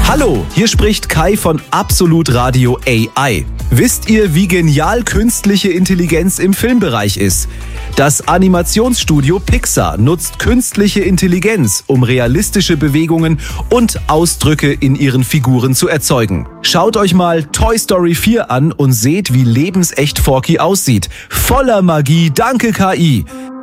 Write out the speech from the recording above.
Hallo, hier spricht Kai von Absolut Radio AI. Wisst ihr, wie genial künstliche Intelligenz im Filmbereich ist? Das Animationsstudio Pixar nutzt künstliche Intelligenz, um realistische Bewegungen und Ausdrücke in ihren Figuren zu erzeugen. Schaut euch mal Toy Story 4 an und seht, wie lebensecht Forky aussieht. Voller Magie, danke KI!